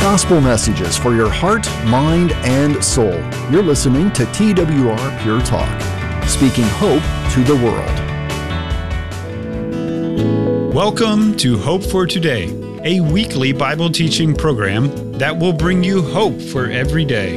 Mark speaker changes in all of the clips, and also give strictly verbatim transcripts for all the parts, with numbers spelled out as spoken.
Speaker 1: gospel messages for your heart, mind, and soul. You're listening to T W R Pure Talk, speaking hope to the world.
Speaker 2: Welcome to Hope for Today, a weekly Bible teaching program that will bring you hope for every day.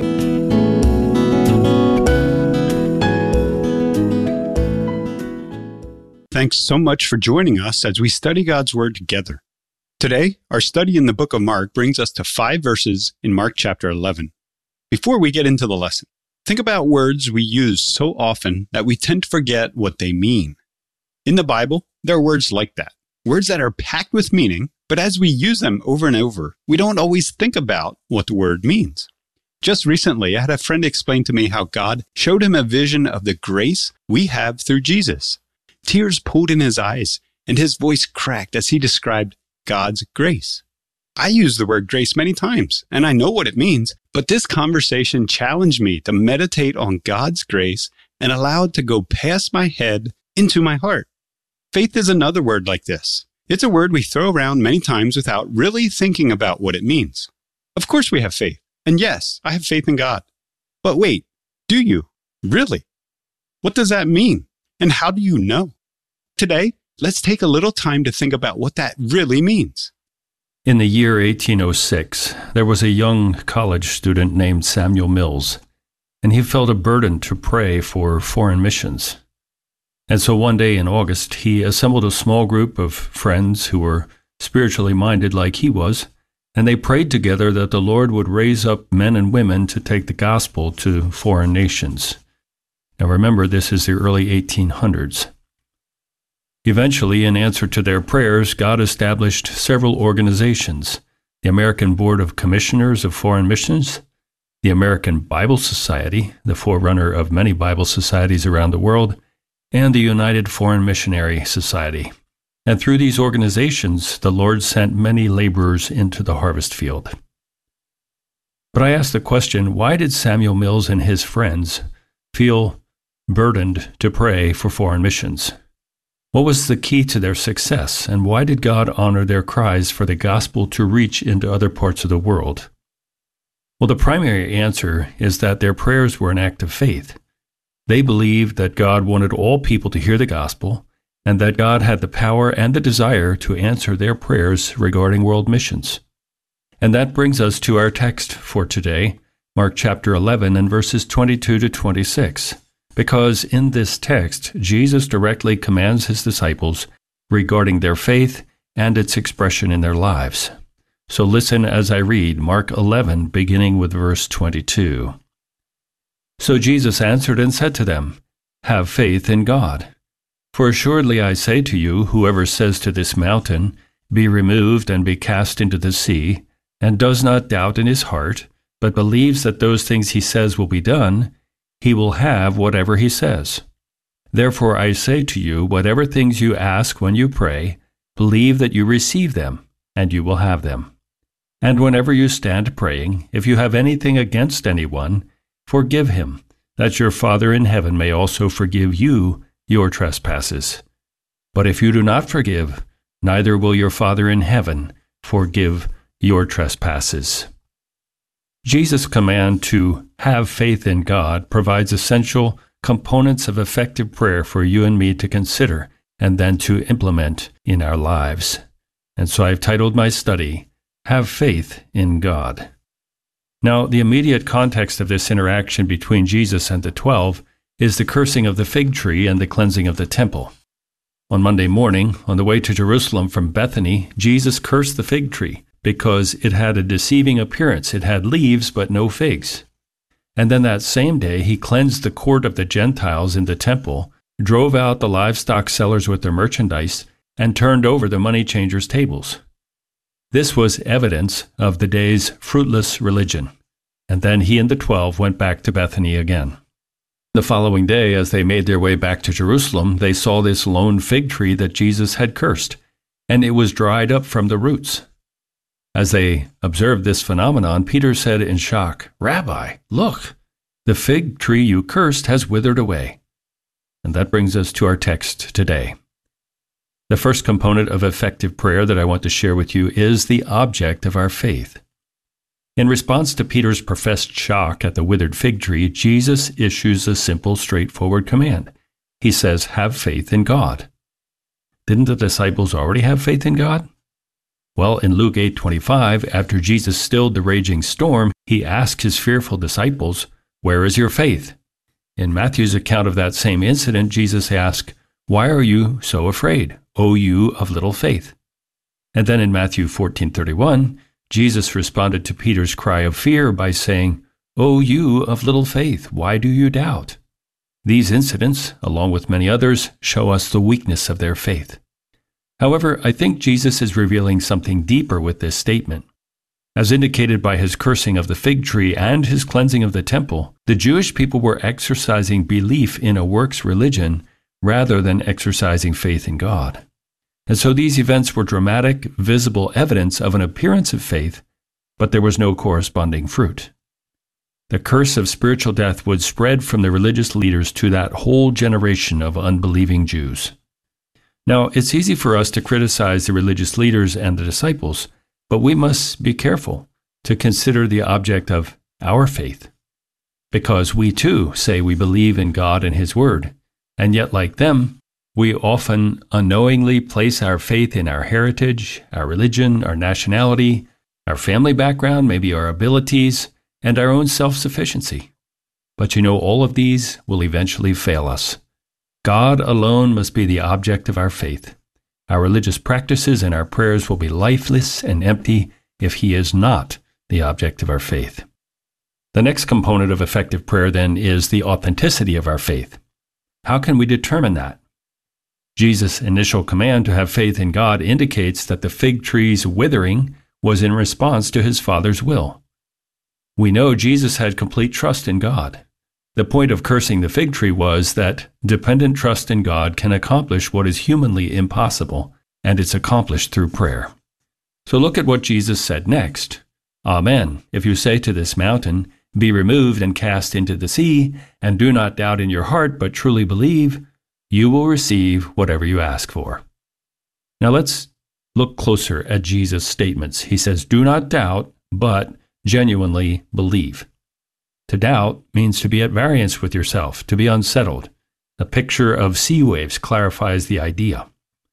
Speaker 2: Thanks so much for joining us as we study God's Word together. Today, our study in the book of Mark brings us to five verses in Mark chapter eleven. Before we get into the lesson, think about words we use so often that we tend to forget what they mean. In the Bible, there are words like that, words that are packed with meaning, but as we use them over and over, we don't always think about what the word means. Just recently, I had a friend explain to me how God showed him a vision of the grace we have through Jesus. Tears pooled in his eyes, and his voice cracked as he described God's grace. I use the word grace many times, and I know what it means, but this conversation challenged me to meditate on God's grace and allow it to go past my head into my heart. Faith is another word like this. It's a word we throw around many times without really thinking about what it means. Of course we have faith, and yes, I have faith in God. But wait, do you? Really? What does that mean? And how do you know? Today, let's take a little time to think about what that really means.
Speaker 3: In the year eighteen oh six, there was a young college student named Samuel Mills, and he felt a burden to pray for foreign missions. And so one day in August, he assembled a small group of friends who were spiritually minded like he was, and they prayed together that the Lord would raise up men and women to take the gospel to foreign nations. Now remember, this is the early eighteen hundreds. Eventually, in answer to their prayers, God established several organizations: the American Board of Commissioners of Foreign Missions, the American Bible Society, the forerunner of many Bible societies around the world, and the United Foreign Missionary Society. And through these organizations, the Lord sent many laborers into the harvest field. But I asked the question, why did Samuel Mills and his friends feel burdened to pray for foreign missions? What was the key to their success, and why did God honor their cries for the gospel to reach into other parts of the world? Well, the primary answer is that their prayers were an act of faith. They believed that God wanted all people to hear the gospel, and that God had the power and the desire to answer their prayers regarding world missions. And that brings us to our text for today, Mark chapter eleven and verses twenty-two to twenty-six. Because in this text, Jesus directly commands his disciples regarding their faith and its expression in their lives. So listen as I read Mark eleven, beginning with verse twenty-two. So Jesus answered and said to them, "Have faith in God. For assuredly I say to you, whoever says to this mountain, 'Be removed and be cast into the sea,' and does not doubt in his heart, but believes that those things he says will be done, he will have whatever he says. Therefore I say to you, whatever things you ask when you pray, believe that you receive them, and you will have them. And whenever you stand praying, if you have anything against anyone, forgive him, that your Father in heaven may also forgive you your trespasses. But if you do not forgive, neither will your Father in heaven forgive your trespasses." Jesus' command to have faith in God provides essential components of effective prayer for you and me to consider and then to implement in our lives. And so I've titled my study, Have Faith in God. Now, the immediate context of this interaction between Jesus and the twelve is the cursing of the fig tree and the cleansing of the temple. On Monday morning, on the way to Jerusalem from Bethany, Jesus cursed the fig tree because it had a deceiving appearance. It had leaves but no figs. And then that same day, he cleansed the court of the Gentiles in the temple, drove out the livestock sellers with their merchandise, and turned over the money changers' tables. This was evidence of the day's fruitless religion. And then he and the twelve went back to Bethany again. The following day, as they made their way back to Jerusalem, they saw this lone fig tree that Jesus had cursed, and it was dried up from the roots. As they observed this phenomenon, Peter said in shock, "Rabbi, look, the fig tree you cursed has withered away." And that brings us to our text today. The first component of effective prayer that I want to share with you is the object of our faith. In response to Peter's professed shock at the withered fig tree, Jesus issues a simple, straightforward command. He says, have faith in God. Didn't the disciples already have faith in God? Well, in Luke eight twenty-five, after Jesus stilled the raging storm, he asked his fearful disciples, where is your faith? In Matthew's account of that same incident, Jesus asked, why are you so afraid, O you of little faith? And then in Matthew fourteen thirty-one, Jesus responded to Peter's cry of fear by saying, O you of little faith, why do you doubt? These incidents, along with many others, show us the weakness of their faith. However, I think Jesus is revealing something deeper with this statement. As indicated by his cursing of the fig tree and his cleansing of the temple, the Jewish people were exercising belief in a works religion rather than exercising faith in God. And so these events were dramatic, visible evidence of an appearance of faith, but there was no corresponding fruit. The curse of spiritual death would spread from the religious leaders to that whole generation of unbelieving Jews. Now, it's easy for us to criticize the religious leaders and the disciples, but we must be careful to consider the object of our faith, because we too say we believe in God and His Word, and yet like them, we often unknowingly place our faith in our heritage, our religion, our nationality, our family background, maybe our abilities, and our own self-sufficiency. But you know, all of these will eventually fail us. God alone must be the object of our faith. Our religious practices and our prayers will be lifeless and empty if He is not the object of our faith. The next component of effective prayer, then, is the authenticity of our faith. How can we determine that? Jesus' initial command to have faith in God indicates that the fig tree's withering was in response to His Father's will. We know Jesus had complete trust in God. The point of cursing the fig tree was that dependent trust in God can accomplish what is humanly impossible, and it's accomplished through prayer. So look at what Jesus said next. Amen. If you say to this mountain, be removed and cast into the sea, and do not doubt in your heart, but truly believe, you will receive whatever you ask for. Now let's look closer at Jesus' statements. He says, do not doubt, but genuinely believe. To doubt means to be at variance with yourself, to be unsettled. The picture of sea waves clarifies the idea.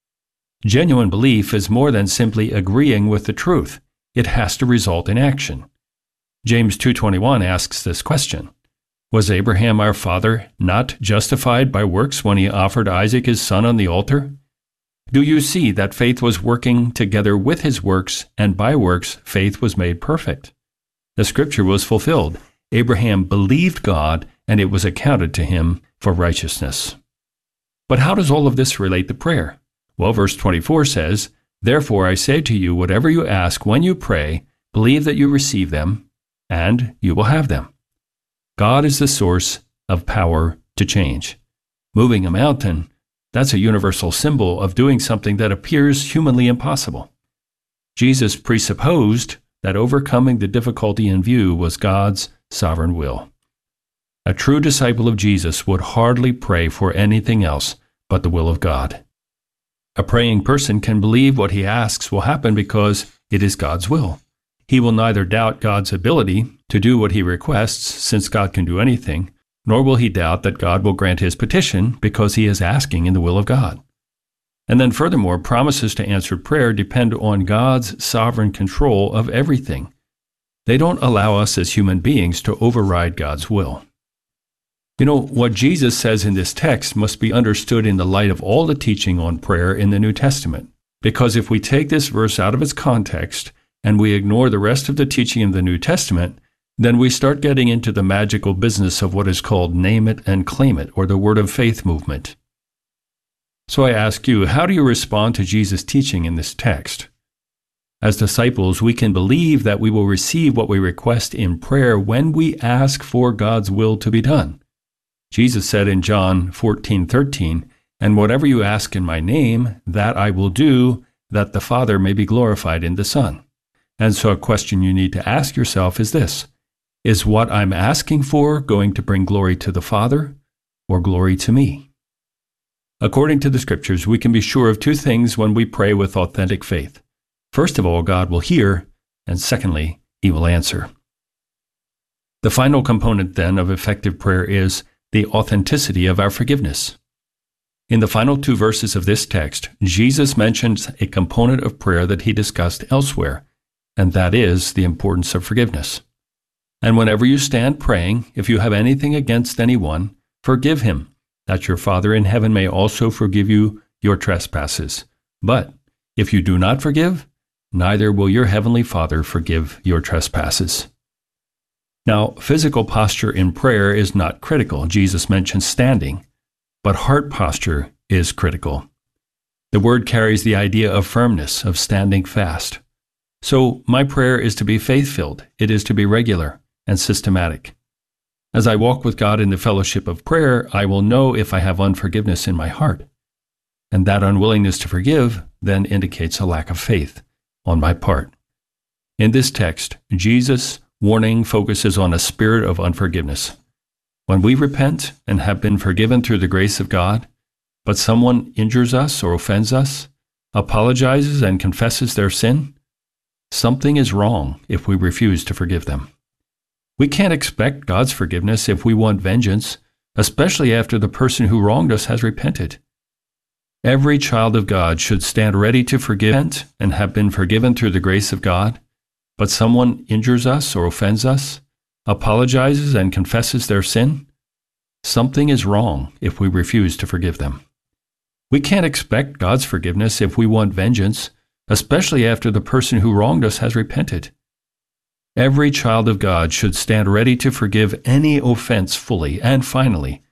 Speaker 3: Genuine belief is more than simply agreeing with the truth. It has to result in action. James two twenty-one asks this question. Was Abraham our father not justified by works when he offered Isaac his son on the altar? Do you see that faith was working together with his works, and by works faith was made perfect? The scripture was fulfilled. Abraham believed God, and it was accounted to him for righteousness. But how does all of this relate to prayer? Well, verse twenty-four says, therefore I say to you, whatever you ask when you pray, believe that you receive them, and you will have them. God is the source of power to change. Moving a mountain, that's a universal symbol of doing something that appears humanly impossible. Jesus presupposed that overcoming the difficulty in view was God's sovereign will. A true disciple of Jesus would hardly pray for anything else but the will of God. A praying person can believe what he asks will happen because it is God's will. He will neither doubt God's ability to do what he requests, since God can do anything, nor will he doubt that God will grant his petition because he is asking in the will of God. And then furthermore, promises to answered prayer depend on God's sovereign control of everything. They don't allow us as human beings to override God's will. You know, what Jesus says in this text must be understood in the light of all the teaching on prayer in the New Testament. Because if we take this verse out of its context and we ignore the rest of the teaching of the New Testament, then we start getting into the magical business of what is called name it and claim it, or the word of faith movement. So I ask you, how do you respond to Jesus' teaching in this text? As disciples, we can believe that we will receive what we request in prayer when we ask for God's will to be done. Jesus said in John fourteen thirteen, and whatever you ask in my name, that I will do, that the Father may be glorified in the Son. And so a question you need to ask yourself is this: is what I'm asking for going to bring glory to the Father or glory to me? According to the Scriptures, we can be sure of two things when we pray with authentic faith. First of all, God will hear, and secondly, He will answer. The final component, then, of effective prayer is the authenticity of our forgiveness. In the final two verses of this text, Jesus mentions a component of prayer that he discussed elsewhere, and that is the importance of forgiveness. And whenever you stand praying, if you have anything against anyone, forgive him, that your Father in heaven may also forgive you your trespasses. But if you do not forgive, neither will your heavenly Father forgive your trespasses. Now, physical posture in prayer is not critical. Jesus mentions standing, but heart posture is critical. The word carries the idea of firmness, of standing fast. So my prayer is to be faith-filled. It is to be regular and systematic. As I walk with God in the fellowship of prayer, I will know if I have unforgiveness in my heart. And that unwillingness to forgive then indicates a lack of faith on my part. In this text, Jesus' warning focuses on a spirit of unforgiveness. When we repent and have been forgiven through the grace of God, but someone injures us or offends us, apologizes and confesses their sin, something is wrong if we refuse to forgive them. We can't expect God's forgiveness if we want vengeance, especially after the person who wronged us has repented. Every child of God should stand ready to forgive and have been forgiven through the grace of God, but someone injures us or offends us, apologizes and confesses their sin, something is wrong if we refuse to forgive them. We can't expect God's forgiveness if we want vengeance, especially after the person who wronged us has repented. Every child of God should stand ready to forgive any offense fully and finally,